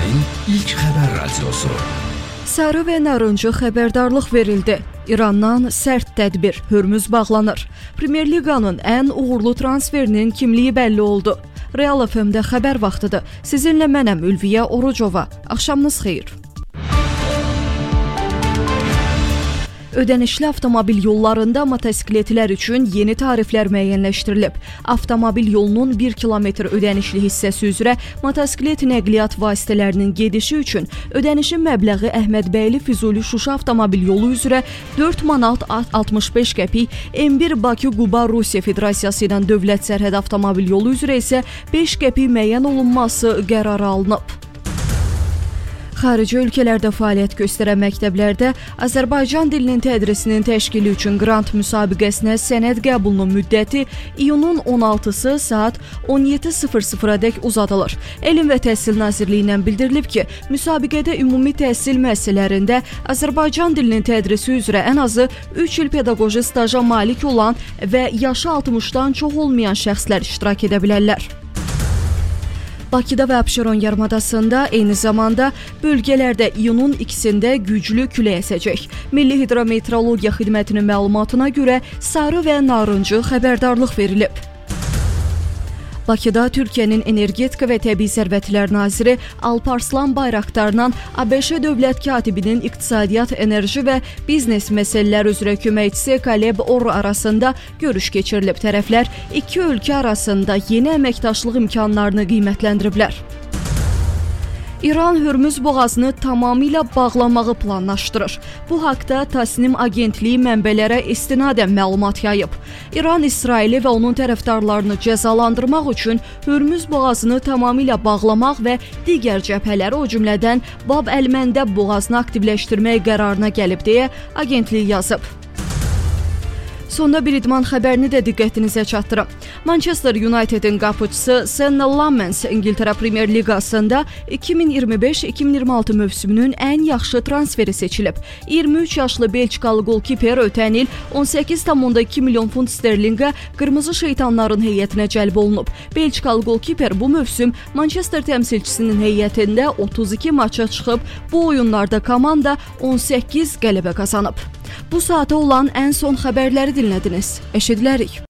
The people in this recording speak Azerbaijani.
İsrailin ilk xəbər radiosu. Sarı və narıncı xəbərdarlıq verildi. İrandan sərt tədbir, Hürmüz bağlanır. Premyer Liqanın ən uğurlu transferinin kimliyi bəlli oldu. Real FM-də xəbər vaxtıdır. Sizinlə mənəm Ülviyə Orucova. Axşamınız xeyir. Ödənişli avtomobil yollarında motosikletlər üçün yeni tariflər müəyyənləşdirilib. Avtomobil yolunun 1 kilometr ödənişli hissəsi üzrə motosiklet nəqliyyat vasitələrinin gedişi üçün ödənişin məbləği Əhmədbəyli Füzuli Şuşa avtomobil yolu üzrə 4 manat 65 qəpik, M1 Bakı-Quba Rusiya Federasiyası ilə dövlət sərhəd avtomobil yolu üzrə isə 5 qəpik müəyyən olunması qərarı alınıb. Xarici ölkələrdə fəaliyyət göstərən məktəblərdə Azərbaycan dilinin tədrisinin təşkili üçün qrant müsabiqəsinə sənəd qəbulunun müddəti iyunun 16-sı saat 17:00-dək uzadılır. Elm və Təhsil Nazirliyindən bildirilib ki, müsabiqədə ümumi təhsil müəssisələrində Azərbaycan dilinin tədrisi üzrə ən azı 3 il pedaqoji staja malik olan və yaşı 60-dan çox olmayan şəxslər iştirak edə bilərlər. Bakıda və Abşeron yarımadasında eyni zamanda bölgələrdə iyunun 2-də güclü külək əsəcək. Milli Hidrometeorologiya Xidmətinin məlumatına görə sarı və narıncı xəbərdarlıq verilib. Bakıda Türkiyənin Energetika və Təbii Sərvətlər naziri Alparslan Bayraqdarla ABŞ dövlət katibinin iqtisadiyyat, enerji və biznes məsələləri üzrə köməkçisi Kaleb Orr arasında görüş keçirilib. Tərəflər iki ölkə arasında yeni əməkdaşlıq imkanlarını qiymətləndiriblər. İran Hürmüz boğazını tamamilə bağlamağı planlaşdırır. Bu haqda Tasnim agentliyi mənbələrə istinadən məlumat yayıb. İran İsraili və onun tərəfdarlarını cəzalandırmaq üçün Hürmüz boğazını tamamilə bağlamaq və digər cəbhələri, o cümlədən Bab əl-Məndəb boğazını aktivləşdirmək qərarına gəlib deyə agentlik yazıb. Sonda bir idman xəbərini də diqqətinizə çatdırım. Manchester Unitedin qapıçısı Senna Lammens İngiltərə Premyer Liqasında 2025-2026 mövsümünün ən yaxşı transferi seçilib. 23 yaşlı Belçikalı golkiper ötən il 18,2 milyon funt sterlinqə Qırmızı Şeytanların heyətinə cəlb olunub. Belçikalı golkiper bu mövsüm Manchester təmsilçisinin heyətində 32 maça çıxıb, bu oyunlarda komanda 18 qələbə qazanıb. Bu saata olan ən son xəbərləri dinlədiniz. Eşidilərik.